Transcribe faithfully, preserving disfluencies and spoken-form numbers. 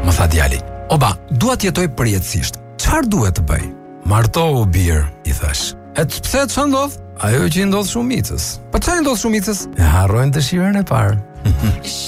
Më tha djali. Oba, dua të jetoj përjetësisht. Çfarë duhet të bëj? Martohu bir, i thash. E të pse ç'o ndodh? Ajo që i ndodh shumicës. Po çfarë i ndodh shumicës? E harrojnë dëshirën e parë.